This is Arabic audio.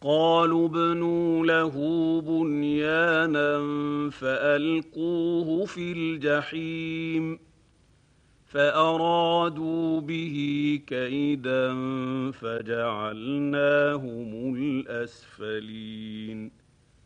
قالوا ابنوا له بنيانا فألقوه في الجحيم فأرادوا به كيدا فجعلناهم الأسفلين